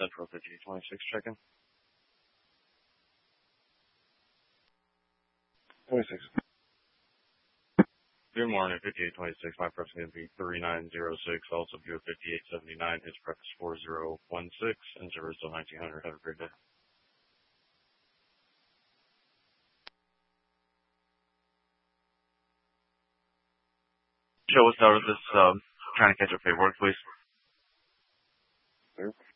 Central 5826 check-in. 26. Good morning, 5826. My preference is going to be 3906. Also, view 5879. His preference 4016 and 0 till 1900. Have a great day. Show us out of this, trying to catch up paperwork, please. Sure.